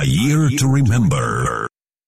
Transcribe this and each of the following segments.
A Year to Remember.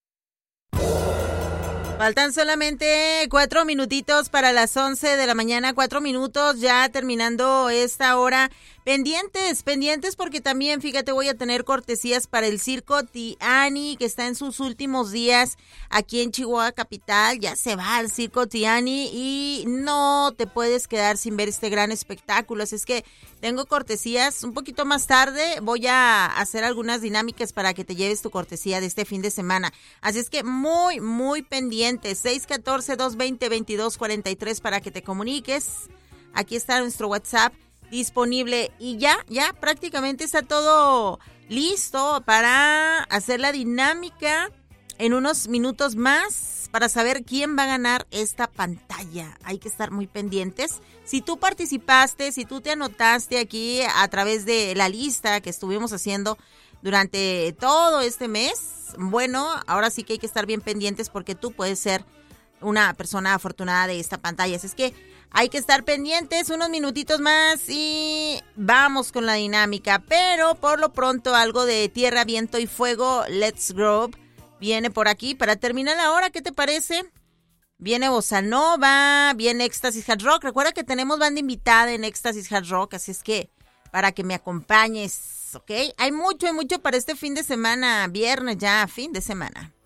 Faltan solamente 4 minutitos para las 11 de la mañana, 4 minutos ya terminando esta hora. Pendientes porque también, fíjate, voy a tener cortesías para el Circo Tiani, que está en sus últimos días aquí en Chihuahua Capital. Ya se va al Circo Tiani y no te puedes quedar sin ver este gran espectáculo. Así es que tengo cortesías. Un poquito más tarde voy a hacer algunas dinámicas para que te lleves tu cortesía de este fin de semana. Así es que muy pendientes. 614-220-2243 para que te comuniques. Aquí está nuestro WhatsApp disponible y ya prácticamente está todo listo para hacer la dinámica en unos minutos más para saber quién va a ganar esta pantalla. Hay que estar muy pendientes. Si tú participaste, si tú te anotaste aquí a través de la lista que estuvimos haciendo durante todo este mes, bueno, ahora sí que hay que estar bien pendientes porque tú puedes ser una persona afortunada de esta pantalla. Así es que hay que estar pendientes unos minutitos más y vamos con la dinámica. Pero por lo pronto algo de Tierra, Viento y Fuego, Let's Grow, viene por aquí para terminar la hora. ¿Qué te parece? Viene Bossa Nova, viene Éxtasis Hard Rock. Recuerda que tenemos banda invitada en Éxtasis Hard Rock, así es que para que me acompañes, ¿ok? Hay mucho para este fin de semana, viernes ya, fin de semana.